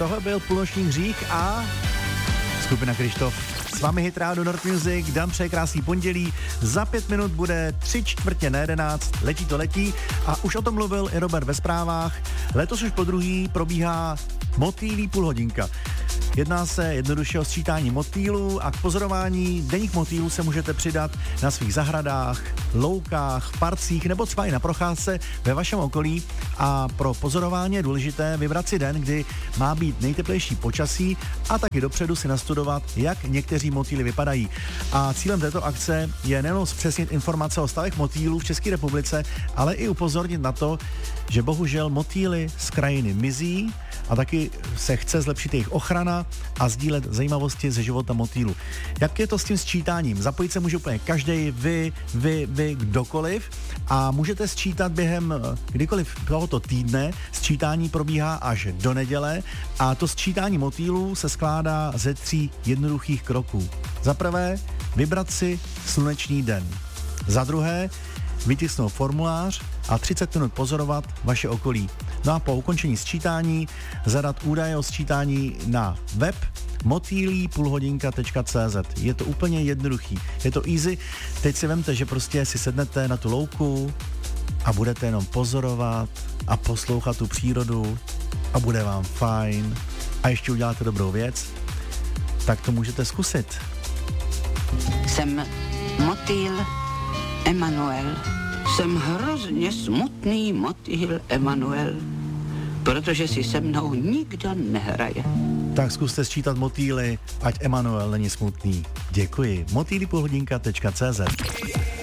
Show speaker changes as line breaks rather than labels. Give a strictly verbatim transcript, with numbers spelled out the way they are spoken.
tohle byl Půlnoční hřích a skupina Krištof. S vámi Hit Radio Nord Music, dám přeje krásný pondělí, za pět minut bude tři čtvrtě na jedenáct, letí to letí a už o tom mluvil i Robert ve zprávách. Letos už po druhý probíhá motýlí půlhodinka. Jedná se jednoduše o sčítání motýlů a k pozorování denních motýlů se můžete přidat na svých zahradách, loukách, parcích nebo třeba i na procházce ve vašem okolí a pro pozorování je důležité vybrat si den, kdy má být nejteplejší počasí a taky dopředu si nastudovat, jak někteří motýly vypadají. A cílem této akce je nejen zpřesnit informace o stavech motýlů v České republice, ale i upozornit na to, že bohužel motýly z krajiny mizí a taky se chce zlepšit jejich ochrana a sdílet zajímavosti ze života motýlu. Jak je to s tím sčítáním? Zapojit se může úplně každý, vy, vy, vy, kdokoliv a můžete sčítat během kdykoliv tohoto týdne. Sčítání probíhá až do neděle a to sčítání motýlů se skládá ze tří jednoduchých kroků. Za prvé, vybrat si slunečný den. Za druhé, vytisknout formulář a třicet minut pozorovat vaše okolí. No a po ukončení sčítání zadat údaje o sčítání na web motýlí půlhodinka tečka cé zet. Je to úplně jednoduchý, je to easy. Teď si vemte, že prostě si sednete na tu louku a budete jenom pozorovat a poslouchat tu přírodu a bude vám fajn a ještě uděláte dobrou věc, tak to můžete zkusit.
Jsem motýl Emanuel. Jsem hrozně smutný motýl Emanuel, protože si se mnou nikdo nehraje.
Tak zkuste sčítat motýly, ať Emanuel není smutný. Děkuji. motýlí půlhodinka tečka cé zet